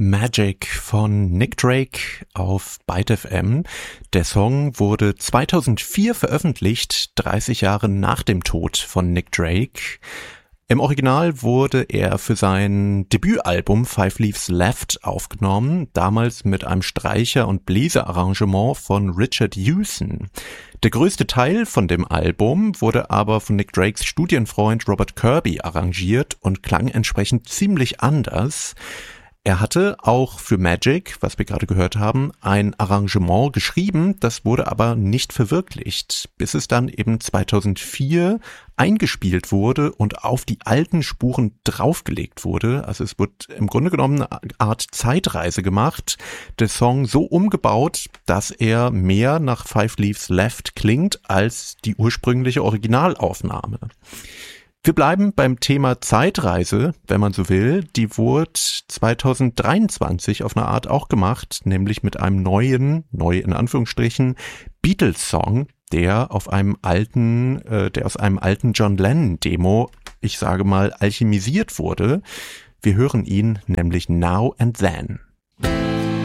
Magic von Nick Drake auf Byte FM. Der Song wurde 2004 veröffentlicht, 30 Jahre nach dem Tod von Nick Drake. Im Original wurde er für sein Debütalbum Five Leaves Left aufgenommen, damals mit einem Streicher- und Bläserarrangement von Richard Hewson. Der größte Teil von dem Album wurde aber von Nick Drakes Studienfreund Robert Kirby arrangiert und klang entsprechend ziemlich anders. Er hatte auch für Magic, was wir gerade gehört haben, ein Arrangement geschrieben, das wurde aber nicht verwirklicht, bis es dann eben 2004 eingespielt wurde und auf die alten Spuren draufgelegt wurde. Also es wird im Grunde genommen eine Art Zeitreise gemacht, der Song so umgebaut, dass er mehr nach Five Leaves Left klingt als die ursprüngliche Originalaufnahme. Wir bleiben beim Thema Zeitreise, wenn man so will. Die wurde 2023 auf eine Art auch gemacht, nämlich mit einem neu in Anführungsstrichen, Beatles-Song, der aus einem alten John Lennon-Demo, ich sage mal, alchemisiert wurde. Wir hören ihn nämlich Now and Then.